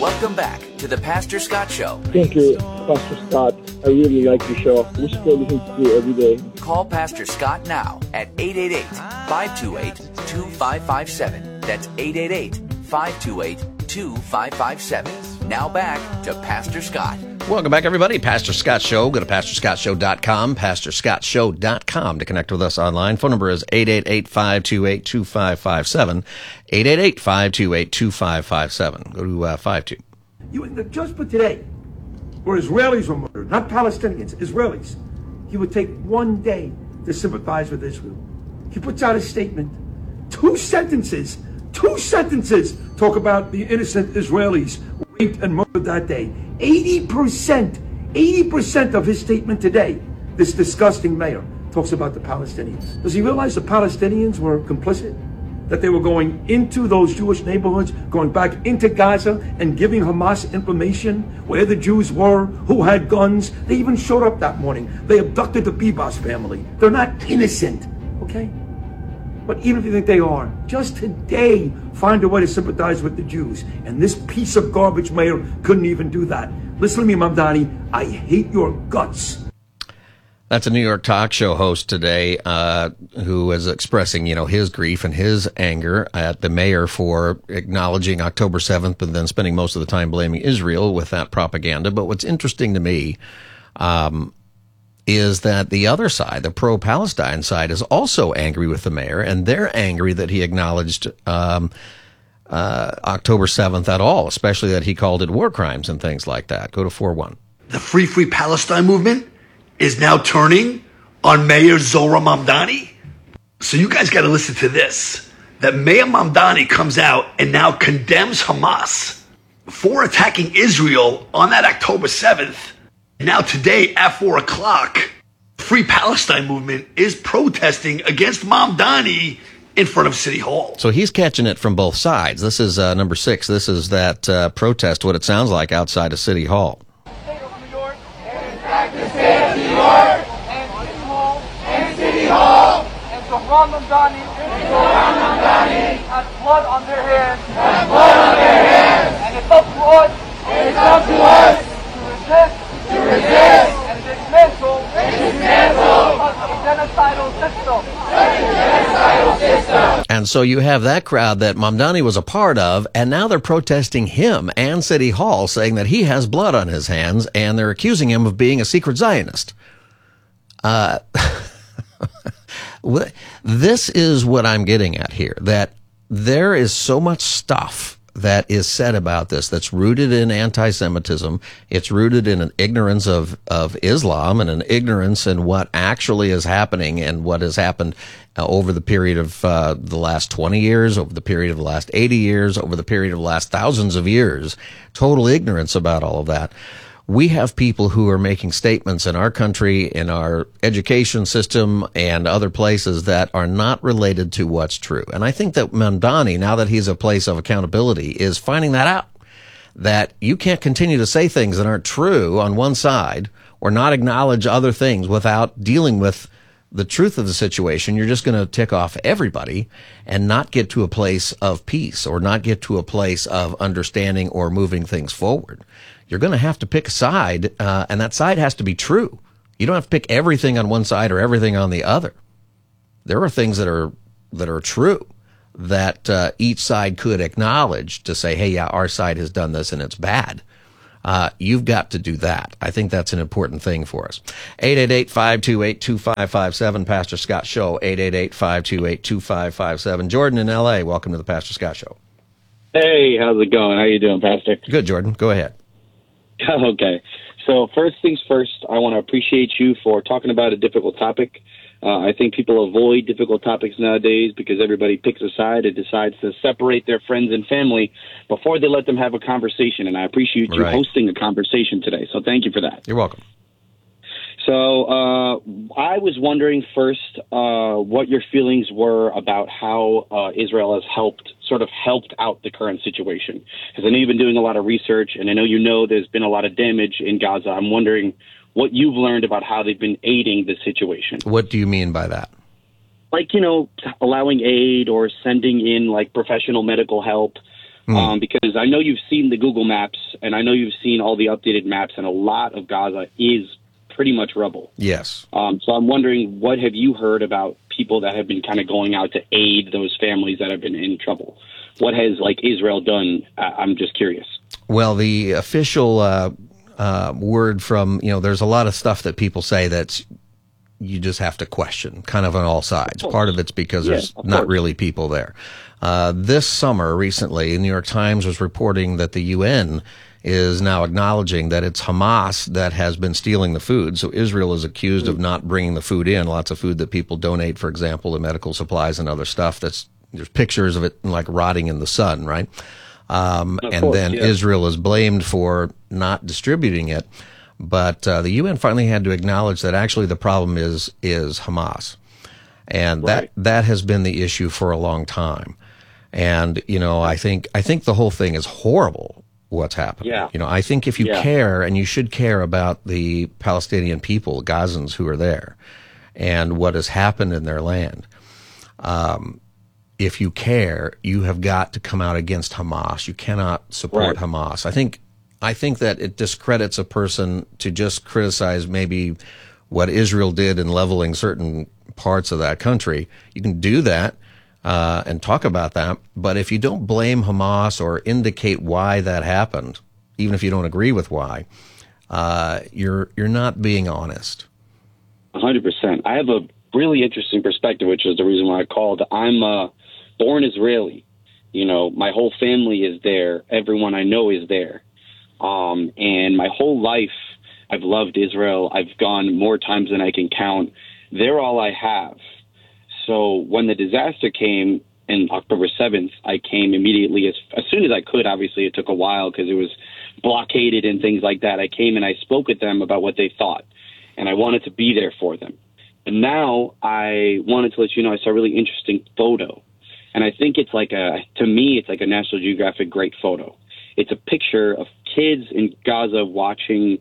Welcome back to the Pastor Scott Show. Thank you, Pastor Scott. I really like your show. We still listen to you every day. Call Pastor Scott now at 888-528-2557. That's 888-528-2557. Now back to Pastor Scott. Welcome back, everybody. Pastor Scott Show. Go to PastorScottShow.com, PastorScottShow.com to connect with us online. Phone number is 888-528-2557, 888-528-2557. Go to 52. Just for today, where Israelis were murdered, not Palestinians, Israelis, he would take one day to sympathize with Israel. He puts out a statement. Two sentences talk about the innocent Israelis raped and murdered that day. 80% of his statement today, this disgusting mayor, talks about the Palestinians. Does he realize the Palestinians were complicit? That they were going into those Jewish neighborhoods, going back into Gaza and giving Hamas information where the Jews were, who had guns. They even showed up that morning. They abducted the Bibas family. They're not innocent, okay? But even if you think they are, just today, find a way to sympathize with the Jews. And this piece of garbage mayor couldn't even do that. Listen to me, Mamdani. I hate your guts. That's a New York talk show host today who is expressing, his grief and his anger at the mayor for acknowledging October 7th, but then spending most of the time blaming Israel with that propaganda. But what's interesting to me is that the other side, the pro-Palestine side, is also angry with the mayor, and they're angry that he acknowledged October 7th at all, especially that he called it war crimes and things like that. Go to 4-1. The Free Palestine movement is now turning on Mayor Zohran Mamdani. So you guys got to listen to this. That Mayor Mamdani comes out and now condemns Hamas for attacking Israel on that October 7th. Now today at 4 o'clock, Free Palestine movement is protesting against Mamdani in front of City Hall. So he's catching it from both sides. This is number 6. This is that protest, what it sounds like outside of City Hall. City Hall, and Zohran Mamdani has blood on their hands, and it's up to us, to resist, and dismantle such a genocidal system. And so you have that crowd that Mamdani was a part of, and now they're protesting him and City Hall, saying that he has blood on his hands, and they're accusing him of being a secret Zionist. This is what I'm getting at here, that there is so much stuff that is said about this that's rooted in anti-Semitism. It's rooted in an ignorance of Islam and an ignorance in what actually is happening and what has happened over the period of the last 20 years, over the period of the last 80 years, over the period of the last thousands of years. Total ignorance about all of that. We have people who are making statements in our country, in our education system, and other places that are not related to what's true. And I think that Mamdani, now that he's a place of accountability, is finding that out. That you can't continue to say things that aren't true on one side or not acknowledge other things without dealing with the truth of the situation. You're just going to tick off everybody and not get to a place of peace or not get to a place of understanding or moving things forward. You're going to have to pick a side, and that side has to be true. You don't have to pick everything on one side or everything on the other. There are things that are true that each side could acknowledge to say, hey, yeah, our side has done this and it's bad. You've got to do that. I think that's an important thing for us. 888-528-2557, Pastor Scott Show, 888-528-2557. Jordan in L.A., welcome to the Pastor Scott Show. Hey, how's it going? How you doing, Pastor? Good, Jordan. Go ahead. Okay. So first things first, I want to appreciate you for talking about a difficult topic. I think people avoid difficult topics nowadays because everybody picks a side and decides to separate their friends and family before they let them have a conversation. And I appreciate you hosting a conversation today. So thank you for that. You're welcome. So I was wondering first what your feelings were about how Israel has helped out the current situation. Because I know you've been doing a lot of research, and I know there's been a lot of damage in Gaza. I'm wondering what you've learned about how they've been aiding the situation. What do you mean by that? Like, allowing aid or sending in, like, professional medical help. Because I know you've seen the Google Maps, and I know you've seen all the updated maps, and a lot of Gaza is pretty much rubble. Yes. So I'm wondering, what have you heard about people that have been kind of going out to aid those families that have been in trouble? What has Israel done? I'm just curious. Well, the official word from, there's a lot of stuff that people say that's you just have to question, kind of on all sides. Part of it's because there's not really people there. This summer, recently, the New York Times was reporting that the UN is now acknowledging that it's Hamas that has been stealing the food. So Israel is accused of not bringing the food in. Lots of food that people donate, for example, to medical supplies and other stuff. There's pictures of it rotting in the sun, right? Israel is blamed for not distributing it. But the UN finally had to acknowledge that actually the problem is Hamas. And that has been the issue for a long time. And, I think the whole thing is horrible, what's happened. Yeah. I think if you care, and you should care about the Palestinian people, Gazans who are there, and what has happened in their land, if you care, you have got to come out against Hamas. You cannot support Hamas. I think that it discredits a person to just criticize maybe what Israel did in leveling certain parts of that country. You can do that and talk about that, but if you don't blame Hamas or indicate why that happened, even if you don't agree with why, you're not being honest. 100%. I have a really interesting perspective, which is the reason why I called. I'm born Israeli. My whole family is there. Everyone I know is there. And my whole life, I've loved Israel. I've gone more times than I can count. They're all I have. So when the disaster came in October 7th, I came immediately as soon as I could. Obviously, it took a while because it was blockaded and things like that. I came and I spoke with them about what they thought, and I wanted to be there for them. And now I wanted to let you know I saw a really interesting photo. And I think it's to me, it's like a National Geographic great photo. It's a picture of kids in Gaza watching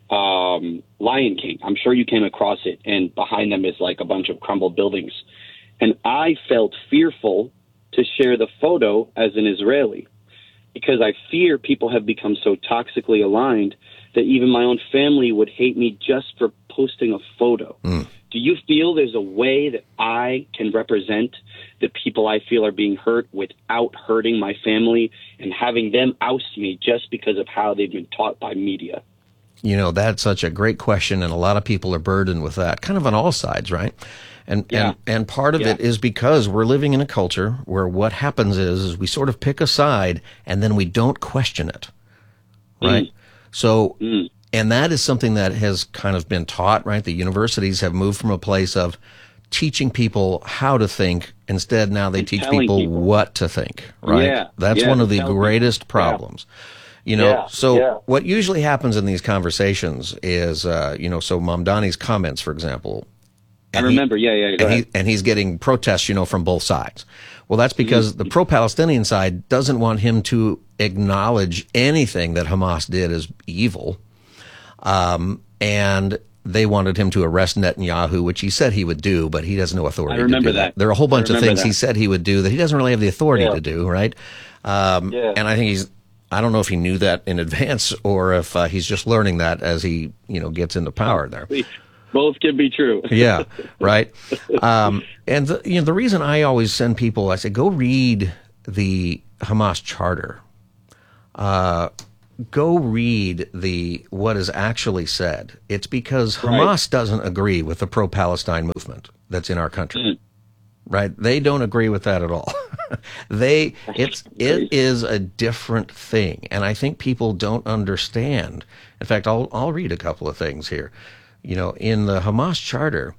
Lion King. I'm sure you came across it, and behind them is like a bunch of crumbled buildings. And I felt fearful to share the photo as an Israeli because I fear people have become so toxically aligned that even my own family would hate me just for posting a photo. Do you feel there's a way that I can represent the people I feel are being hurt without hurting my family and having them oust me just because of how they've been taught by media? That's such a great question, and a lot of people are burdened with that, kind of on all sides, right? And part of it is because we're living in a culture where what happens is we sort of pick a side and then we don't question it, right? So, and that is something that has kind of been taught, right? The universities have moved from a place of teaching people how to think. Instead, now they teach people what to think, right? Yeah. That's one of the greatest problems. What usually happens in these conversations is, so Mamdani's comments, for example. I remember, And he's getting protests, from both sides. Well, that's because the pro-Palestinian side doesn't want him to acknowledge anything that Hamas did as evil. And they wanted him to arrest Netanyahu, which he said he would do, but he has no authority to do that. There are a whole bunch of things he said he would do that he doesn't really have the authority to do, right? And I think I don't know if he knew that in advance or if he's just learning that as he, gets into power there. Both can be true. Yeah, right. And the reason I always send people, I say, go read the Hamas charter. Go read what is actually said. It's because Hamas doesn't agree with the pro-Palestine movement that's in our country. Right? They don't agree with that at all. It is a different thing, and I think people don't understand. In fact, I'll read a couple of things here. In the Hamas charter,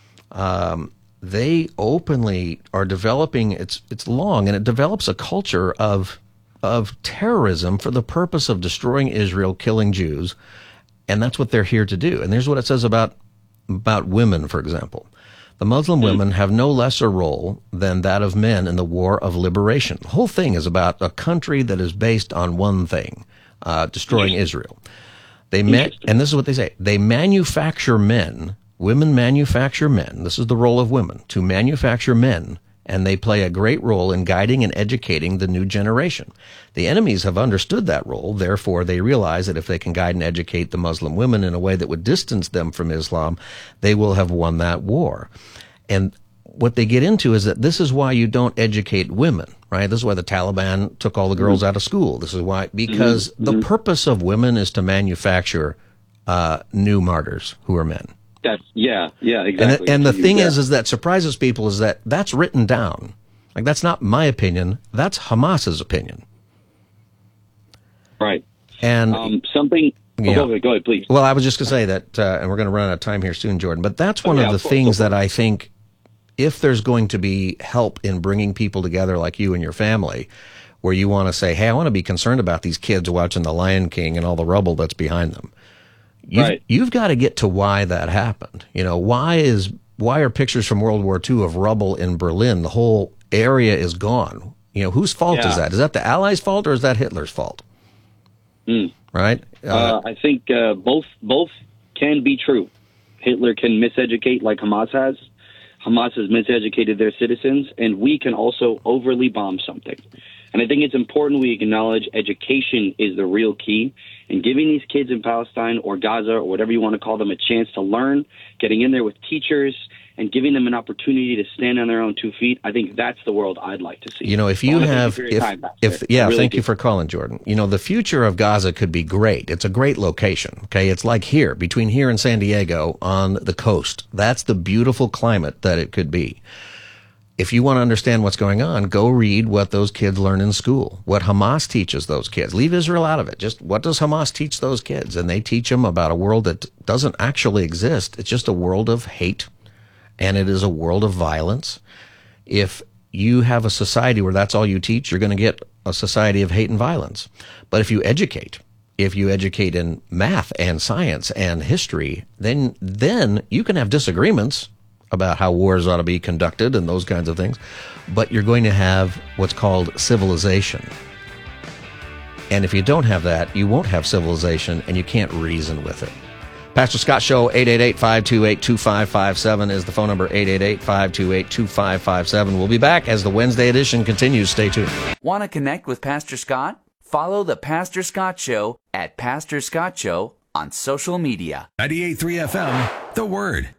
they openly are developing. It's long, and it develops a culture of terrorism for the purpose of destroying Israel, killing Jews, and that's what they're here to do. And here's what it says about women, for example. The Muslim women have no lesser role than that of men in the war of liberation. The whole thing is about a country that is based on one thing, destroying Israel. And this is what they say. They manufacture men, women manufacture men. This is the role of women, to manufacture men and they play a great role in guiding and educating the new generation. The enemies have understood that role. Therefore, they realize that if they can guide and educate the Muslim women in a way that would distance them from Islam, they will have won that war. And what they get into is that this is why you don't educate women, right? This is why the Taliban took all the girls out of school. This is why, because the purpose of women is to manufacture new martyrs who are men. Yeah, exactly. And the thing is that surprises people is that that's written down. Like, that's not my opinion. That's Hamas's opinion. Right. And something. Yeah. Go ahead, please. Well, I was just going to say that, and we're going to run out of time here soon, Jordan. But that's one of the things that I think, if there's going to be help in bringing people together like you and your family, where you want to say, hey, I want to be concerned about these kids watching The Lion King and all the rubble that's behind them. You've got to get to why that happened. You know, why are pictures from World War II of rubble in Berlin? The whole area is gone. You know, whose fault is that? Is that the Allies' fault or is that Hitler's fault? Right? I think both can be true. Hitler can miseducate like Hamas has. Hamas has miseducated their citizens, and we can also overly bomb something. And I think it's important we acknowledge education is the real key, and giving these kids in Palestine or Gaza or whatever you want to call them a chance to learn, getting in there with teachers, and giving them an opportunity to stand on their own 2 feet. I think that's the world I'd like to see. You know, if you have, thank you for calling, Jordan. You know, the future of Gaza could be great. It's a great location. Okay, it's like here, between here and San Diego on the coast. That's the beautiful climate that it could be. If you want to understand what's going on, go read what those kids learn in school, what Hamas teaches those kids. Leave Israel out of it. Just what does Hamas teach those kids? And they teach them about a world that doesn't actually exist. It's just a world of hate, and it is a world of violence. If you have a society where that's all you teach, you're going to get a society of hate and violence. But if you educate in math and science and history, then you can have disagreements about how wars ought to be conducted and those kinds of things, but you're going to have what's called civilization. And if you don't have that, you won't have civilization, and you can't reason with it. Pastor Scott Show, 888-528-2557 is the phone number, 888-528-2557. We'll be back as the Wednesday edition continues. Stay tuned. Want to connect with Pastor Scott? Follow the Pastor Scott Show at Pastor Scott Show on social media. 98.3 FM, The Word.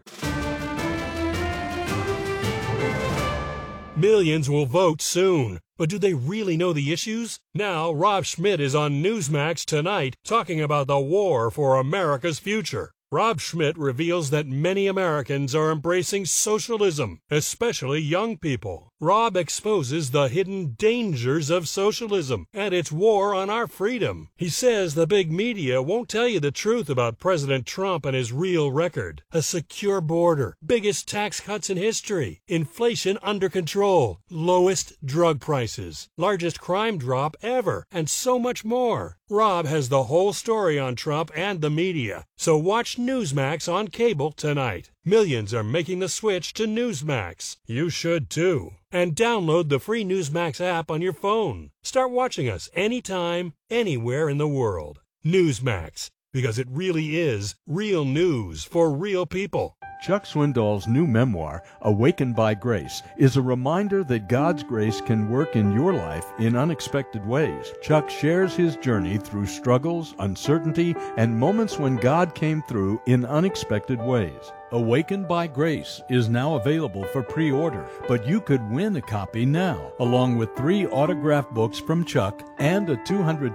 Millions will vote soon, but do they really know the issues? Now, Rob Schmidt is on Newsmax tonight talking about the war for America's future. Rob Schmidt reveals that many Americans are embracing socialism, especially young people. Rob exposes the hidden dangers of socialism and its war on our freedom. He says the big media won't tell you the truth about President Trump and his real record. A secure border, biggest tax cuts in history, inflation under control, lowest drug prices, largest crime drop ever, and so much more. Rob has the whole story on Trump and the media, so watch Newsmax on cable tonight. Millions are making the switch to Newsmax. You should too. And download the free Newsmax app on your phone. Start watching us anytime, anywhere in the world. Newsmax, because it really is real news for real people. Chuck Swindoll's new memoir, Awakened by Grace, is a reminder that God's grace can work in your life in unexpected ways. Chuck shares his journey through struggles, uncertainty, and moments when God came through in unexpected ways. Awakened by Grace is now available for pre-order, but you could win a copy now, along with 3 autographed books from Chuck and a $250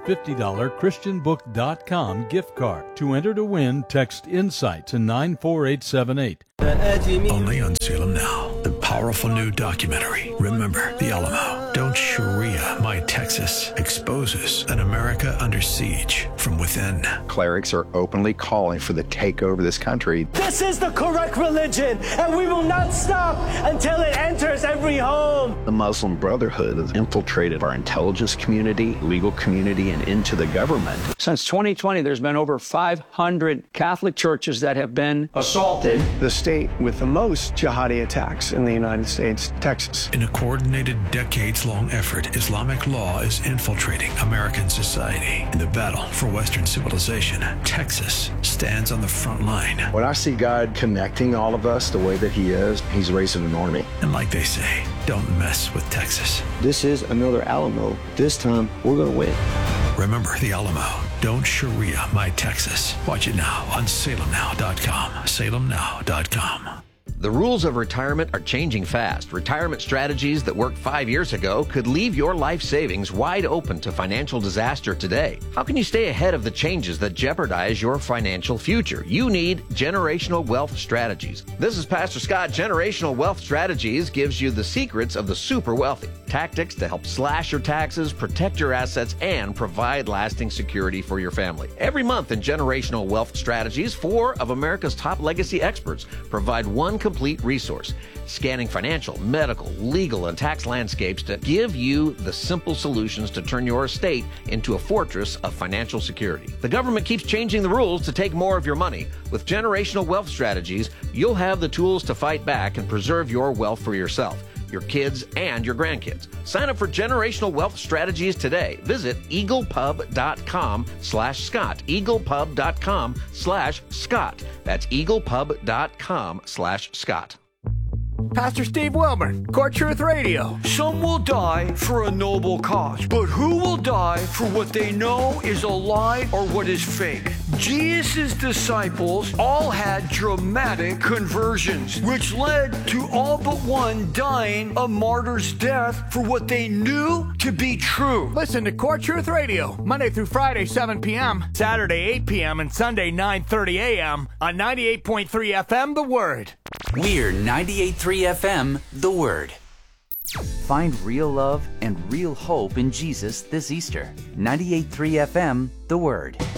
ChristianBook.com gift card. To enter to win, text INSIGHT to 94878. Only on Salem Now, the powerful new documentary, Remember the Alamo. Don't Sharia My Texas exposes an America under siege from within. Clerics are openly calling for the takeover of this country. This is the correct religion, and we will not stop until it enters every home. The Muslim Brotherhood has infiltrated our intelligence community, legal community, and into the government. Since 2020, there's been over 500 Catholic churches that have been assaulted. The state with the most jihadi attacks in the United States, Texas. In a coordinated, decades-long decades-long effort, Islamic law is infiltrating American society. In the battle for Western civilization, Texas stands on the front line. When I see God connecting all of us the way that he is, he's raising an army. And like they say, don't mess with Texas. This is another Alamo. This time, we're going to win. Remember the Alamo. Don't Sharia my Texas. Watch it now on salemnow.com. salemnow.com. The rules of retirement are changing fast. Retirement strategies that worked 5 years ago could leave your life savings wide open to financial disaster today. How can you stay ahead of the changes that jeopardize your financial future? You need Generational Wealth Strategies. This is Pastor Scott. Generational Wealth Strategies gives you the secrets of the super wealthy. Tactics to help slash your taxes, protect your assets, and provide lasting security for your family. Every month in Generational Wealth Strategies, 4 of America's top legacy experts provide one complete resource, scanning financial, medical, legal, and tax landscapes to give you the simple solutions to turn your estate into a fortress of financial security. The government keeps changing the rules to take more of your money. With Generational Wealth Strategies, you'll have the tools to fight back and preserve your wealth for yourself, your kids, and your grandkids. Sign up for Generational Wealth Strategies today. Visit eaglepub.com/Scott. eaglepub.com/Scott. That's eaglepub.com/Scott. Pastor Steve Wilburn, Core Truth Radio. Some will die for a noble cause, but who will die for what they know is a lie or what is fake? Jesus' disciples all had dramatic conversions, which led to all but one dying a martyr's death for what they knew to be true. Listen to Core Truth Radio, Monday through Friday, 7 p.m., Saturday, 8 p.m., and Sunday, 9:30 a.m. on 98.3 FM, The Word. We're 98.3 FM, The Word. Find real love and real hope in Jesus this Easter. 98.3 FM, The Word.